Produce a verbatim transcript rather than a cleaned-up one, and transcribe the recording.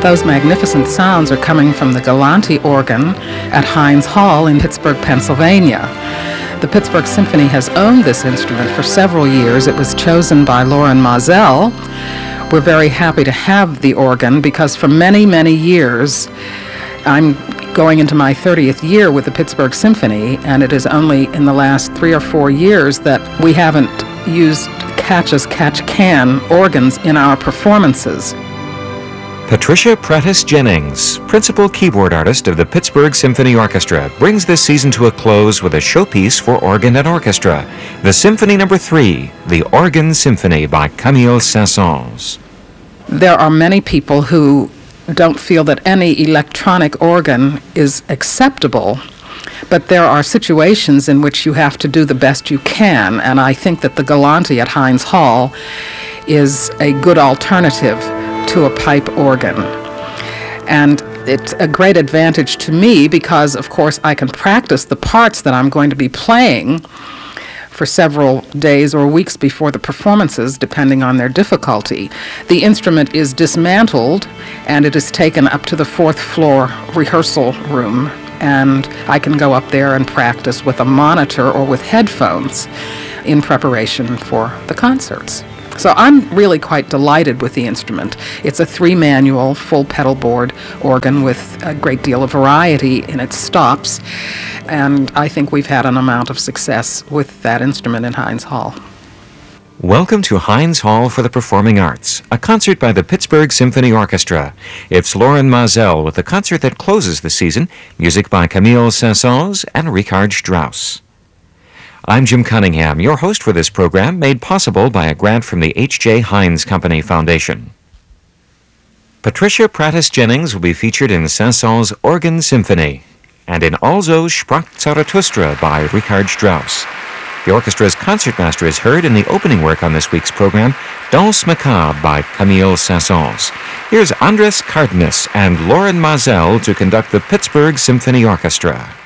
Those magnificent sounds are coming from the Galanti organ at Heinz Hall in Pittsburgh, Pennsylvania. The Pittsburgh Symphony has owned this instrument for several years. It was chosen by Loren Maazel. We're very happy to have the organ because for many, many years, I'm going into my thirtieth year with the Pittsburgh Symphony, and it is only in the last three or four years that we haven't used catch-as-catch-can organs in our performances. Patricia Pratis Jennings, principal keyboard artist of the Pittsburgh Symphony Orchestra, brings this season to a close with a showpiece for organ and orchestra, the Symphony Number Three, the Organ Symphony by Camille Saint-Saëns. There are many people who don't feel that any electronic organ is acceptable, but there are situations in which you have to do the best you can, and I think that the Galanti at Heinz Hall is a good alternative to a pipe organ. And it's a great advantage to me because, of course, I can practice the parts that I'm going to be playing for several days or weeks before the performances, depending on their difficulty. The instrument is dismantled and it is taken up to the fourth floor rehearsal room, and I can go up there and practice with a monitor or with headphones in preparation for the concerts. So I'm really quite delighted with the instrument. It's a three-manual, full pedal board organ with a great deal of variety in its stops, and I think we've had an amount of success with that instrument in Heinz Hall. Welcome to Heinz Hall for the Performing Arts, a concert by the Pittsburgh Symphony Orchestra. It's Loren Maazel with the concert that closes the season, music by Camille Saint-Saëns and Richard Strauss. I'm Jim Cunningham, your host for this program, made possible by a grant from the H J. Heinz Company Foundation. Patricia Pratis Jennings will be featured in Saint-Saëns' Organ Symphony and in Also sprach Zarathustra by Richard Strauss. The orchestra's concertmaster is heard in the opening work on this week's program, Danse Macabre by Camille Saint-Saëns. Here's Andres Cardenas and Loren Maazel to conduct the Pittsburgh Symphony Orchestra.